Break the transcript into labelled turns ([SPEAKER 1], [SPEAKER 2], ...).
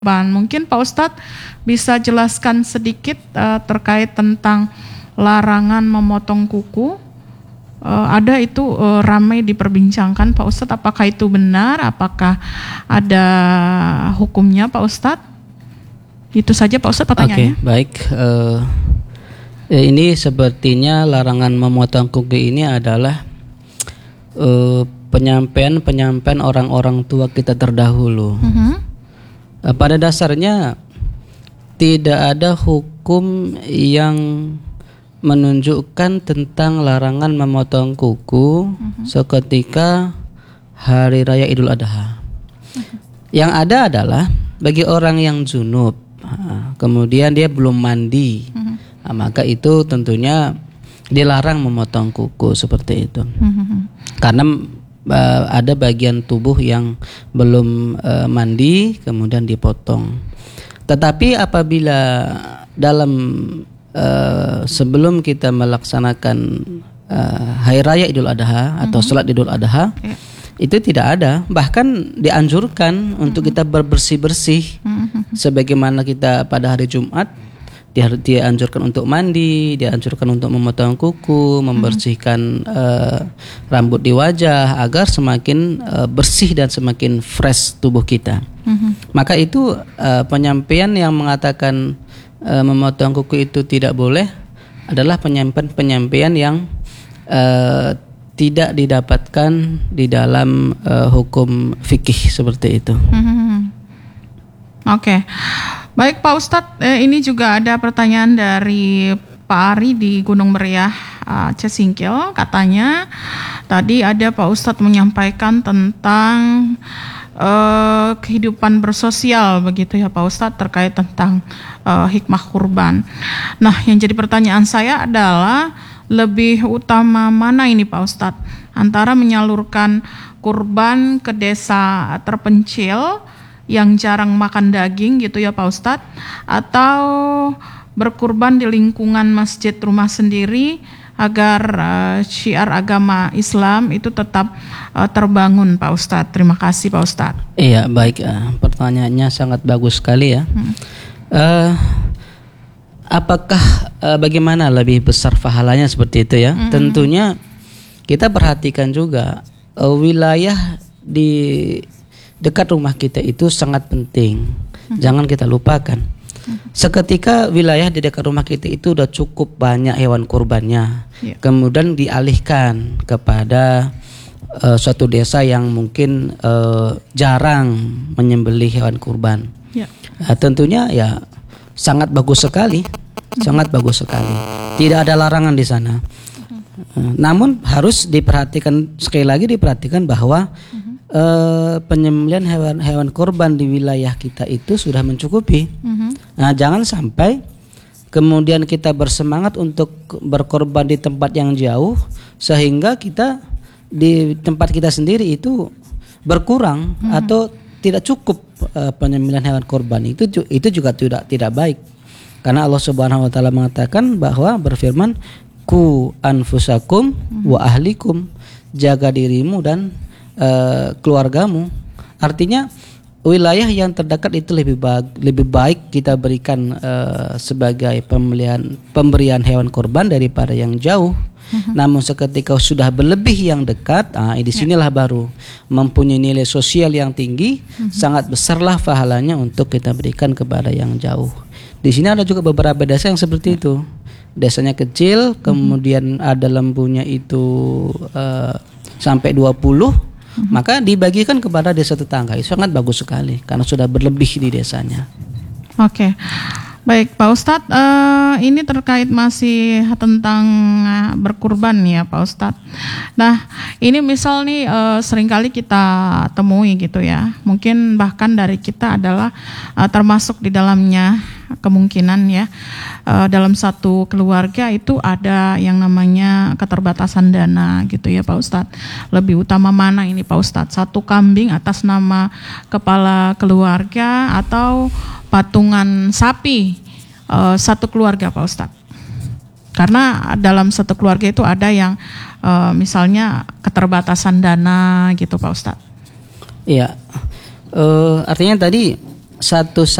[SPEAKER 1] Mungkin Pak Ustadz bisa jelaskan sedikit terkait tentang larangan memotong kuku. Ada itu ramai diperbincangkan Pak Ustadz, apakah itu benar? Apakah ada hukumnya Pak Ustadz? Itu saja Pak Ustadz pertanyaannya.
[SPEAKER 2] Oke, baik. Ini sepertinya larangan memotong kuku ini adalah penyampaian orang-orang tua kita terdahulu. Pada dasarnya tidak ada hukum yang menunjukkan tentang larangan memotong kuku seketika hari raya Idul Adha. Yang ada adalah bagi orang yang junub, kemudian dia belum mandi, maka itu tentunya dilarang memotong kuku seperti itu. Karena ada bagian tubuh yang belum mandi kemudian dipotong. Tetapi apabila dalam sebelum kita melaksanakan hari raya Idul Adha atau salat Idul Adha, itu tidak ada, bahkan dianjurkan untuk kita bersih-bersih sebagaimana kita pada hari Jumat dianjurkan untuk mandi, dianjurkan untuk memotong kuku, membersihkan rambut di wajah agar semakin bersih dan semakin fresh tubuh kita. Maka itu penyampaian yang mengatakan memotong kuku itu tidak boleh adalah penyampaian yang tidak didapatkan di dalam hukum fikih seperti itu.
[SPEAKER 1] Oke. Baik Pak Ustadz, ini juga ada pertanyaan dari Pak Ari di Gunung Meriah, Cesingkil. Katanya tadi ada Pak Ustadz menyampaikan tentang kehidupan bersosial begitu ya Pak Ustadz, terkait tentang hikmah kurban. Nah, yang jadi pertanyaan saya adalah lebih utama mana ini Pak Ustadz, antara menyalurkan kurban ke desa terpencil yang jarang makan daging gitu ya Pak Ustadz, atau berkurban di lingkungan masjid rumah sendiri agar syiar agama Islam itu tetap terbangun Pak Ustadz. Terima kasih Pak Ustadz.
[SPEAKER 2] Iya, baik, pertanyaannya sangat bagus sekali ya. Apakah bagaimana lebih besar pahalanya seperti itu ya? Tentunya kita perhatikan juga wilayah di dekat rumah kita itu sangat penting. Jangan kita lupakan. Seketika wilayah di dekat rumah kita itu udah cukup banyak hewan kurbannya, kemudian dialihkan kepada suatu desa yang mungkin jarang menyembelih hewan kurban. Tentunya ya sangat bagus sekali, sangat bagus sekali. Tidak ada larangan di sana. Namun harus diperhatikan, sekali lagi diperhatikan bahwa penyembelihan hewan kurban di wilayah kita itu sudah mencukupi. Nah, jangan sampai kemudian kita bersemangat untuk berkorban di tempat yang jauh sehingga kita di tempat kita sendiri itu berkurang atau tidak cukup penyembelihan hewan kurban. Itu juga tidak baik. Karena Allah Subhanahu wa taala mengatakan bahwa berfirman, "Ku anfusakum wa ahlikum." Jaga dirimu dan keluargamu. Artinya wilayah yang terdekat itu lebih baik kita berikan sebagai pemberian hewan kurban daripada yang jauh. Namun seketika sudah berlebih yang dekat, di sinilah baru mempunyai nilai sosial yang tinggi, sangat besarlah pahalanya untuk kita berikan kepada yang jauh. Di sini ada juga beberapa desa yang seperti itu. Desanya kecil, kemudian ada lembunya itu sampai 20. Maka dibagikan kepada desa tetangga. Itu sangat bagus sekali karena sudah berlebih di desanya. Oke.
[SPEAKER 1] Baik Pak Ustadz, ini terkait masih tentang berkurban ya Pak Ustadz. Nah, ini misal nih seringkali kita temui gitu ya. Mungkin bahkan dari kita adalah termasuk di dalamnya kemungkinan ya, dalam satu keluarga itu ada yang namanya keterbatasan dana gitu ya Pak Ustadz. Lebih utama mana ini Pak Ustadz? Satu kambing atas nama kepala keluarga atau patungan sapi satu keluarga Pak Ustadz? Karena dalam satu keluarga itu ada yang misalnya keterbatasan dana gitu Pak Ustadz.
[SPEAKER 2] Iya, artinya tadi satu